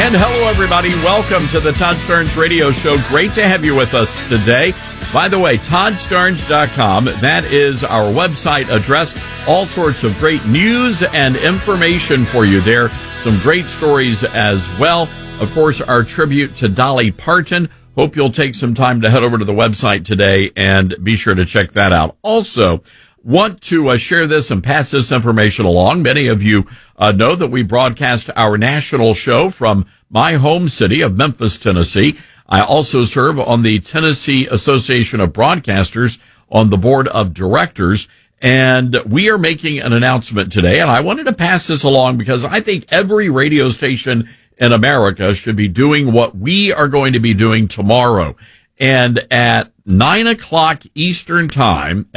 And hello, everybody. Welcome to the Todd Starnes Radio Show. Great to have you with us today. By the way, ToddStarnes.com, that is our website address. All sorts of great news and information for you there. Some great stories as well. Of course, our tribute to Dolly Parton. Hope you'll take some time to head over to the website today and be sure to check that out. Also, want to share this and pass this information along. Many of you know that we broadcast our national show from my home city of Memphis, Tennessee. I also serve on the Tennessee Association of Broadcasters on the board of directors, and we are making an announcement today, and I wanted to pass this along because I think every radio station in America should be doing what we are going to be doing tomorrow. And at 9 o'clock Eastern time,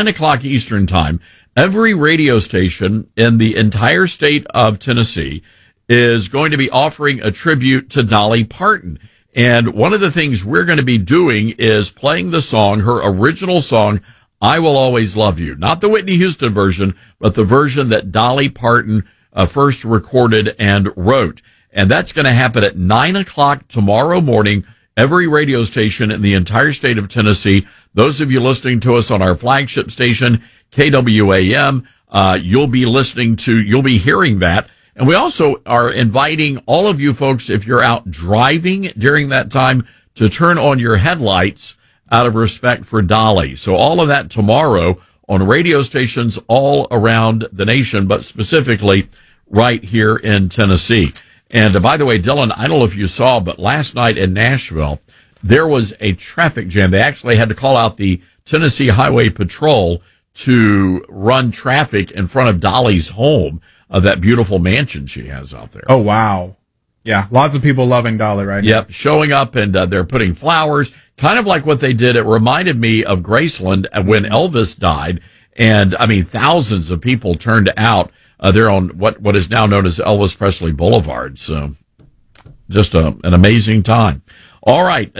every radio station in the entire state of Tennessee is going to be offering a tribute to Dolly Parton. And one of the things we're going to be doing is playing the song, her original song, I Will Always Love You. Not the Whitney Houston version, but the version that Dolly Parton first recorded and wrote. And that's going to happen at 9 o'clock tomorrow morning. Every radio station in the entire state of Tennessee. Those of you listening to us on our flagship station, KWAM, you'll be hearing that. And we also are inviting all of you folks, if you're out driving during that time, to turn on your headlights out of respect for Dolly. So all of that tomorrow on radio stations all around the nation, but specifically right here in Tennessee. And by the way, Dylan, I don't know if you saw, but last night in Nashville, there was a traffic jam. They actually had to call out the Tennessee Highway Patrol to run traffic in front of Dolly's home, that beautiful mansion she has out there. Oh, wow. Yeah, lots of people loving Dolly right now. Yep, showing up, and they're putting flowers, kind of like what they did. It reminded me of Graceland when Elvis died, and, I mean, thousands of people turned out. They're on what is now known as Elvis Presley Boulevard. So just an amazing time. All right.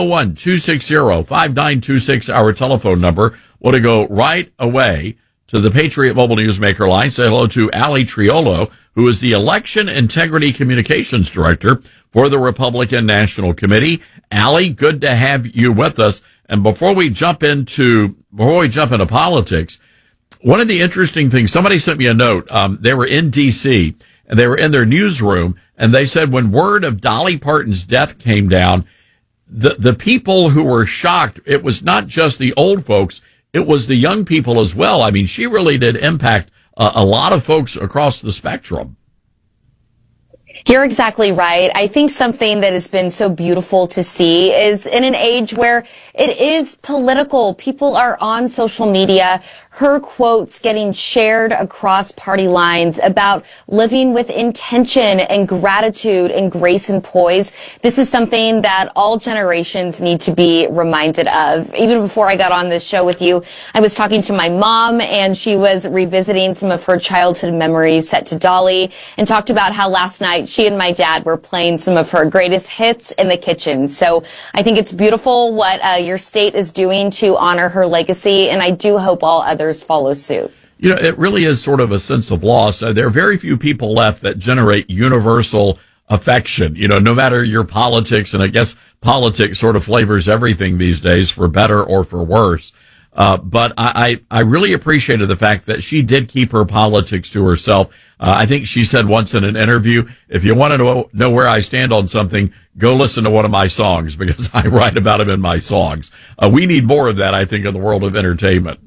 901-260-5926, our telephone number. Want to go right away to the Patriot Mobile Newsmaker line. Say hello to Allie Triolo, who is the Election Integrity Communications Director for the Republican National Committee. Allie, good to have you with us. And before we jump into politics, one of the interesting things, somebody sent me a note. They were in D.C., and they were in their newsroom, and they said when word of Dolly Parton's death came down, the people who were shocked, it was not just the old folks, it was the young people as well. I mean, she really did impact a lot of folks across the spectrum. You're exactly right. I think something that has been so beautiful to see is in an age where it is political. People are on social media, her quotes getting shared across party lines about living with intention and gratitude and grace and poise. This is something that all generations need to be reminded of. Even before I got on this show with you, I was talking to my mom, and she was revisiting some of her childhood memories set to Dolly, and talked about how last night she and my dad were playing some of her greatest hits in the kitchen. So I think it's beautiful what your state is doing to honor her legacy, and I do hope all others follow suit. You know, it really is sort of a sense of loss. There are very few people left that generate universal affection, you know, no matter your politics. And I guess politics sort of flavors everything these days, for better or for worse. But I really appreciated the fact that she did keep her politics to herself. I think she said once in an interview, if you want to know where I stand on something, go listen to one of my songs, because I write about them in my songs. We need more of that, I think, in the world of entertainment.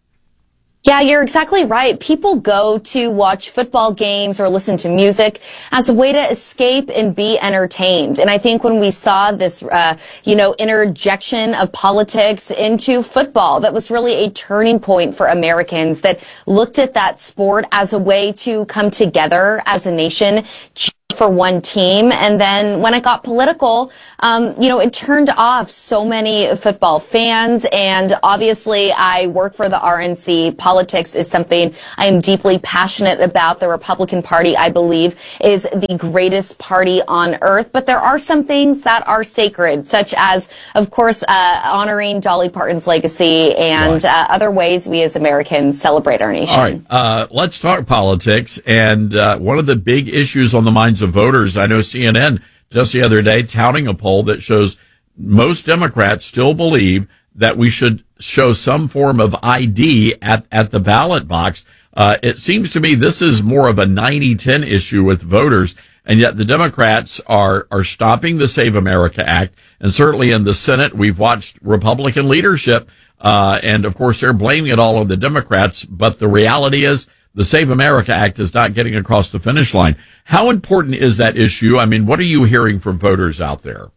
Yeah, you're exactly right. People go to watch football games or listen to music as a way to escape and be entertained. And I think when we saw this, interjection of politics into football, that was really a turning point for Americans that looked at that sport as a way to come together as a nation for one team. And then when it got political, it turned off so many football fans. And obviously, I work for the RNC. Politics is something I am deeply passionate about. The Republican Party, I believe, is the greatest party on earth. But there are some things that are sacred, such as, of course, honoring Dolly Parton's legacy and other ways we as Americans celebrate our nation. All right. Let's talk politics. And one of the big issues on the minds of voters, I know CNN just the other day touting a poll that shows most Democrats still believe that we should show some form of ID at the ballot box. It seems to me this is more of a 90-10 issue with voters, and yet the Democrats are stopping the Save America Act. And certainly in the Senate, we've watched Republican leadership, and of course they're blaming it all on the Democrats. But the reality is the Save America Act is not getting across the finish line. How important is that issue? I mean, what are you hearing from voters out there?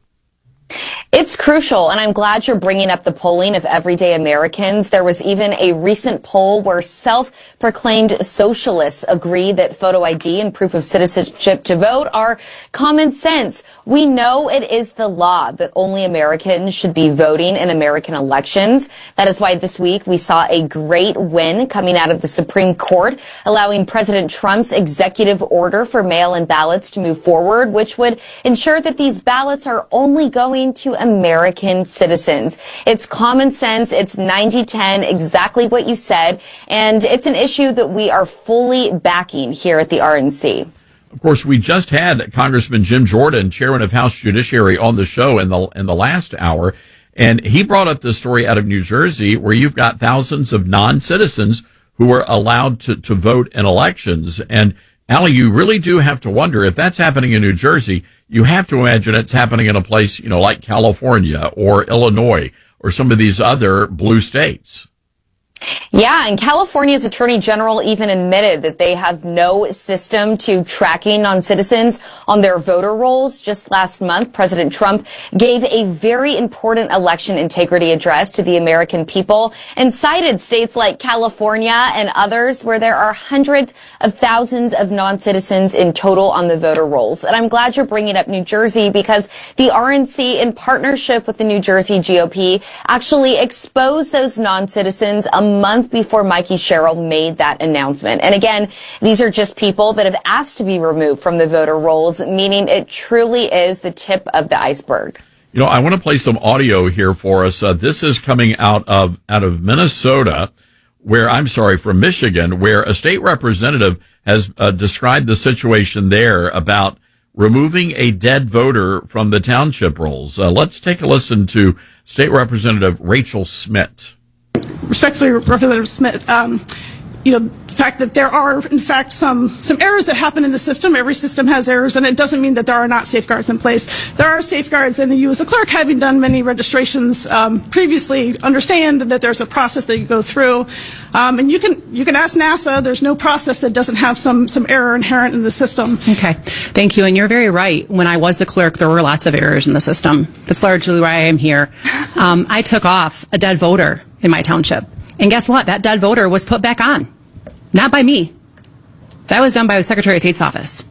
It's crucial, and I'm glad you're bringing up the polling of everyday Americans. There was even a recent poll where self-proclaimed socialists agree that photo ID and proof of citizenship to vote are common sense. We know it is the law that only Americans should be voting in American elections. That is why this week we saw a great win coming out of the Supreme Court, allowing President Trump's executive order for mail-in ballots to move forward, which would ensure that these ballots are only going to American citizens. It's common sense. It's 90-10, exactly what you said. And it's an issue that we are fully backing here at the RNC. Of course, we just had Congressman Jim Jordan, chairman of House Judiciary, on the show in the last hour. And he brought up this story out of New Jersey where you've got thousands of non-citizens who are allowed to vote in elections. And Allie, you really do have to wonder if that's happening in New Jersey. You have to imagine it's happening in a place, like California or Illinois or some of these other blue states. Yeah, and California's Attorney General even admitted that they have no system to tracking non-citizens on their voter rolls. Just last month, President Trump gave a very important election integrity address to the American people and cited states like California and others where there are hundreds of thousands of non-citizens in total on the voter rolls. And I'm glad you're bringing up New Jersey because the RNC, in partnership with the New Jersey GOP, actually exposed those non-citizens a month before Mikey Sherrill made that announcement. And again, these are just people that have asked to be removed from the voter rolls, meaning it truly is the tip of the iceberg. I want to play some audio here for us. This is coming out of Minnesota, from Michigan, where a state representative has described the situation there about removing a dead voter from the township rolls. Let's take a listen to State Representative Rachel Smith. Respectfully, Representative Smith, the fact that there are, in fact, some errors that happen in the system. Every system has errors, and it doesn't mean that there are not safeguards in place. There are safeguards, and you as a clerk, having done many registrations previously, understand that there's a process that you go through. And you can ask NASA. There's no process that doesn't have some error inherent in the system. Okay. Thank you. And you're very right. When I was the clerk, there were lots of errors in the system. That's largely why I am here. I took off a dead voter in my township. And guess what? That dead voter was put back on. Not by me. That was done by the Secretary of State's office.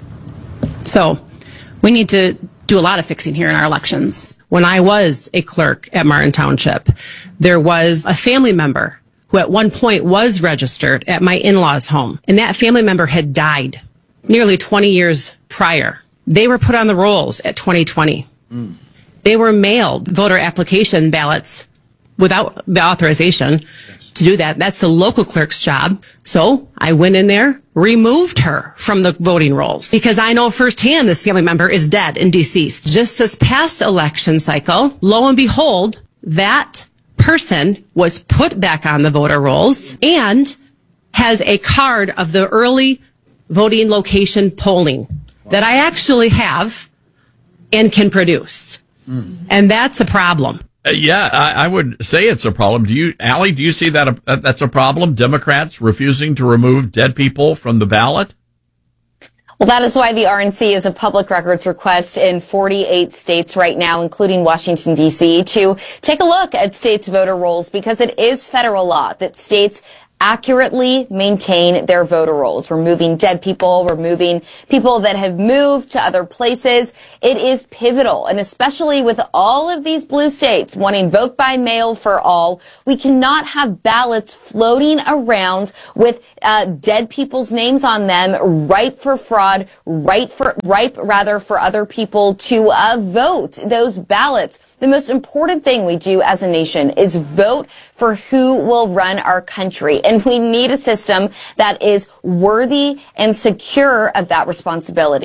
So we need to do a lot of fixing here in our elections. When I was a clerk at Martin Township, there was a family member who at one point was registered at my in-laws' home. And that family member had died nearly 20 years prior. They were put on the rolls at 2020. They were mailed voter application ballots without the authorization to do that. That's the local clerk's job. So I went in there, removed her from the voting rolls because I know firsthand this family member is dead and deceased. Just this past election cycle, lo and behold, that person was put back on the voter rolls and has a card of the early voting location polling that I actually have and can produce. And that's a problem. I would say it's a problem. Allie, do you see that that's a problem? Democrats refusing to remove dead people from the ballot? Well, that is why the RNC is a public records request in 48 states right now, including Washington, D.C., to take a look at states' voter rolls because it is federal law that states accurately maintain their voter rolls, removing dead people, removing people that have moved to other places. It is pivotal, and especially with all of these blue states wanting vote by mail for all, we cannot have ballots floating around with dead people's names on them, ripe for fraud, ripe for other people to vote those ballots. The most important thing we do as a nation is vote for who will run our country. And we need a system that is worthy and secure of that responsibility.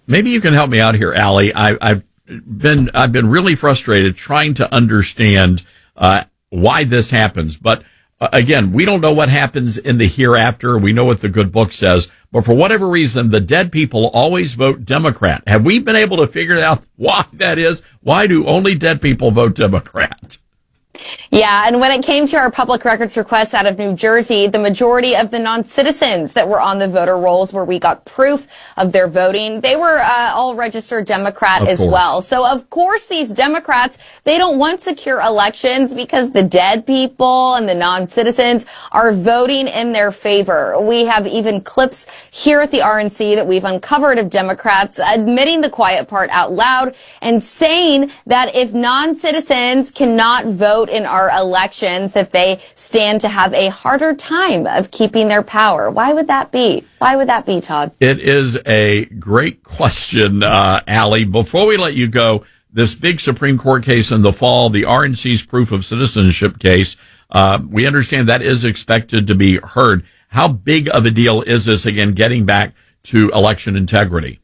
Maybe you can help me out here, Allie. I've been really frustrated trying to understand why this happens. But again, we don't know what happens in the hereafter. We know what the good book says. But for whatever reason, the dead people always vote Democrat. Have we been able to figure out why that is? Why do only dead people vote Democrat? Yeah, and when it came to our public records request out of New Jersey, the majority of the non-citizens that were on the voter rolls where we got proof of their voting, they were all registered Democrat as well. So, of course, these Democrats, they don't want secure elections because the dead people and the non-citizens are voting in their favor. We have even clips here at the RNC that we've uncovered of Democrats admitting the quiet part out loud and saying that if non-citizens cannot vote in our elections, that they stand to have a harder time of keeping their power. Why would that be? Why would that be, Todd? It is a great question, Allie. Before we let you go, this big Supreme Court case in the fall, the RNC's proof of citizenship case, we understand that is expected to be heard. How big of a deal is this, again, getting back to election integrity?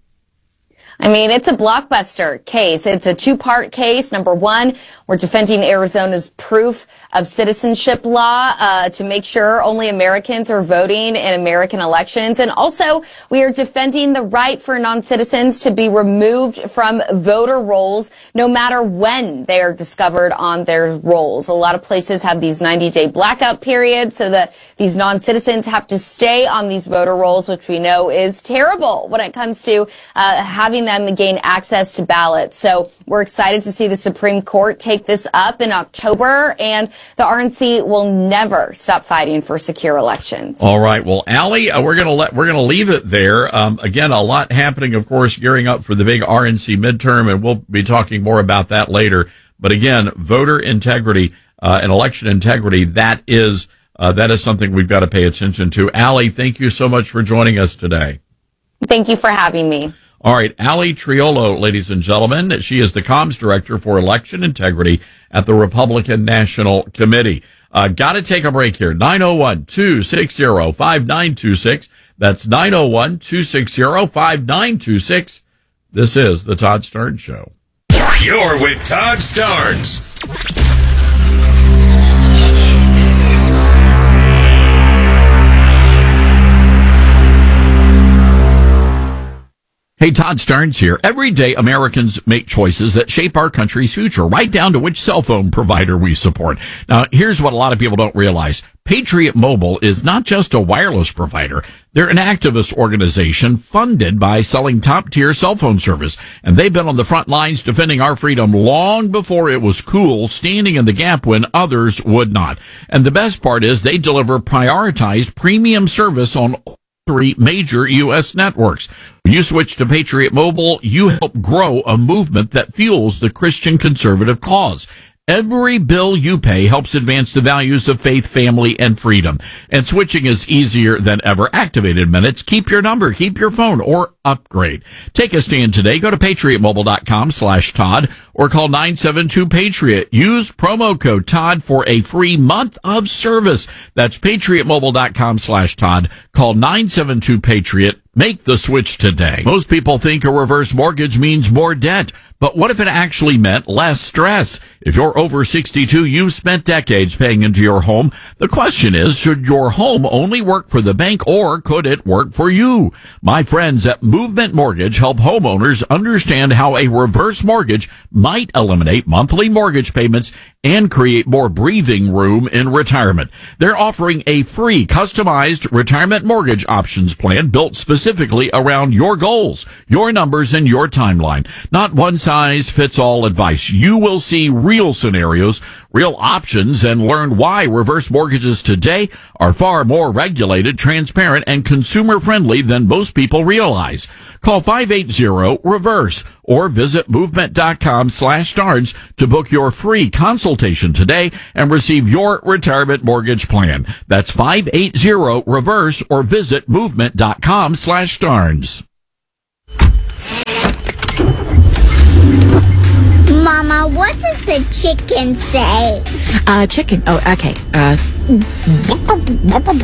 I mean, it's a blockbuster case. It's a two-part case. Number one, we're defending Arizona's proof of citizenship law to make sure only Americans are voting in American elections. And also, we are defending the right for non-citizens to be removed from voter rolls no matter when they are discovered on their rolls. A lot of places have these 90-day blackout periods so that these non-citizens have to stay on these voter rolls, which we know is terrible when it comes to having them gain access to ballots. So we're excited to see the Supreme Court take this up in October, and the RNC will never stop fighting for secure elections. All right. Well, Allie, we're gonna leave it there. Again, a lot happening, of course, gearing up for the big RNC midterm, and we'll be talking more about that later. But again, voter integrity and election integrity, that is something we've got to pay attention to. Allie, thank you so much for joining us today. Thank you for having me. All right, Allie Triolo, ladies and gentlemen. She is the comms director for election integrity at the Republican National Committee. Got to take a break here. 901-260-5926. That's 901-260-5926. This is the Todd Starnes Show. You're with Todd Starnes. Hey, Todd Starnes here. Every day, Americans make choices that shape our country's future, right down to which cell phone provider we support. Now, here's what a lot of people don't realize. Patriot Mobile is not just a wireless provider. They're an activist organization funded by selling top-tier cell phone service. And they've been on the front lines defending our freedom long before it was cool, standing in the gap when others would not. And the best part is they deliver prioritized premium service on 3 major U.S. networks. When you switch to Patriot Mobile, you help grow a movement that fuels the Christian conservative cause. Every bill you pay helps advance the values of faith, family, and freedom. And switching is easier than ever. Activated minutes. Keep your number, keep your phone, or upgrade. Take a stand today. Go to patriotmobile.com/Todd or call 972-PATRIOT. Use promo code Todd for a free month of service. That's patriotmobile.com/Todd. Call 972-PATRIOT. Make the switch today. Most people think a reverse mortgage means more debt. But what if it actually meant less stress? If you're over 62, you've spent decades paying into your home. The question is, should your home only work for the bank or could it work for you? My friends at Movement Mortgage help homeowners understand how a reverse mortgage might eliminate monthly mortgage payments and create more breathing room in retirement. They're offering a free customized retirement mortgage options plan built specifically around your goals, your numbers, and your timeline. Not one size fits all advice. You will see real scenarios, real options, and learn why reverse mortgages today are far more regulated, transparent, and consumer friendly than most people realize. Call 580-REVERSE or visit movement.com/Starnes to book your free consultation today and receive your retirement mortgage plan. That's 580-REVERSE or visit movement.com/Starnes. Mama, what does the chicken say? Chicken. Oh, okay.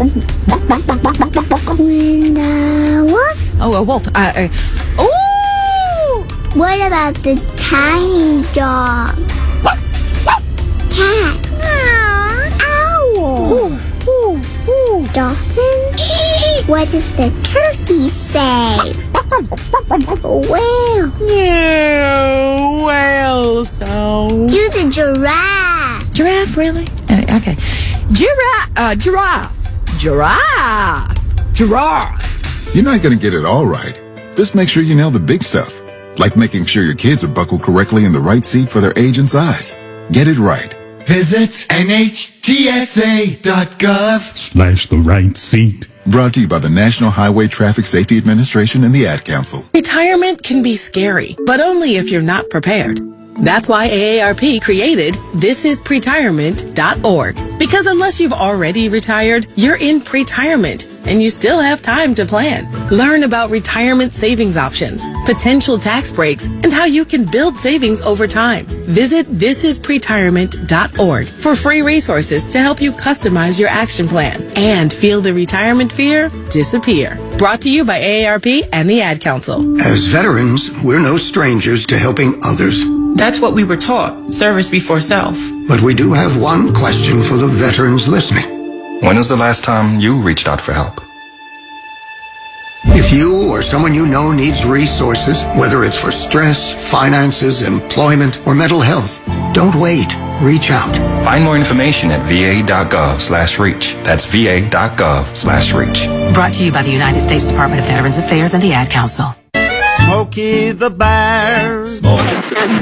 What? Oh, a wolf. Oh, What about the tiny dog? Cat. Owl. Dolphin. What does the turkey say? Whale. Whale sound. Do the giraffe. Giraffe, really? Okay. Giraffe. You're not going to get it all right. Just make sure you nail the big stuff, like making sure your kids are buckled correctly in the right seat for their age and size. Get it right. Visit NHTSA.gov/the right seat. Brought to you by the National Highway Traffic Safety Administration and the Ad Council. Retirement can be scary, but only if you're not prepared. That's why AARP created thisispretirement.org. Because unless you've already retired, you're in pretirement and you still have time to plan. Learn about retirement savings options, potential tax breaks, and how you can build savings over time. Visit thisispretirement.org for free resources to help you customize your action plan and feel the retirement fear disappear. Brought to you by AARP and the Ad Council. As veterans, we're no strangers to helping others. That's what we were taught, service before self. But we do have one question for the veterans listening. When was the last time you reached out for help? If you or someone you know needs resources, whether it's for stress, finances, employment, or mental health, don't wait. Reach out. Find more information at va.gov/reach. That's va.gov/reach. Brought to you by the United States Department of Veterans Affairs and the Ad Council. Smokey the Bear's